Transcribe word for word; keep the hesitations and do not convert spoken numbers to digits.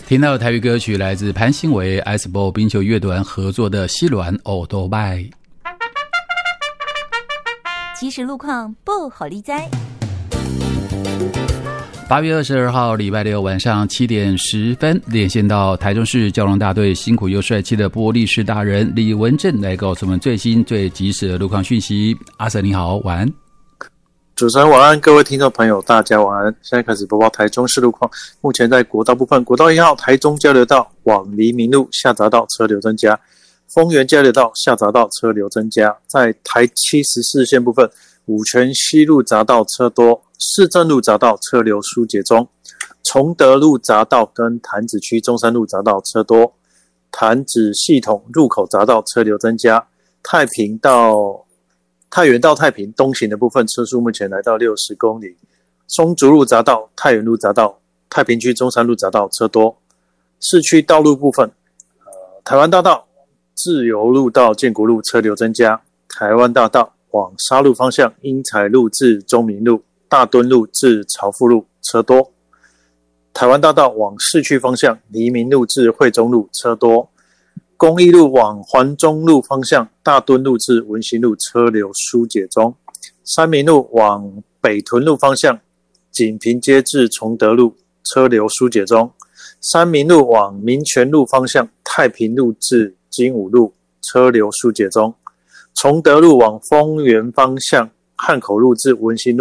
听到的台语歌曲来自潘兴伟 Iceball 冰球乐团合作的《西峦欧多拜》。 即时路况不好利哉。 八月二十二号礼拜六晚上七点十分，连线到台中市交通大队辛苦又帅气的玻璃市大人李文正来告诉我们最新最及时的路况讯息。阿 Sir 你好，晚安。 主持人晚安，各位听众朋友大家晚安。现在开始播报台中市路况。目前在国道部分，国道一号台中交流道往黎明路下匝道车流增加，丰原交流道下匝道车流增加。在台七十四线部分，五权西路匝道车多，市政路匝道车流疏解中，崇德路匝道跟潭子区中山路匝道车多，潭子系统入口匝道车流增加，太平到太原到太平东行的部分车速目前来到六十公里，松竹路匝道、太原路匝道、太平区中山路匝道车多。市区道路部分，呃，台湾大道、自由路到建国路车流增加，台湾大道往沙鹿方向英才路至中明路、大墩路至朝富路车多，台湾大道往市区方向黎明路至惠中路车多，公益路往环中路方向大墩路至文心路车流疏解中，三民路往北屯路方向锦屏街至崇德路车流疏解中，三民路往民权路方向太平路至金武路车流疏解中，崇德路往丰原方向汉口路至文心路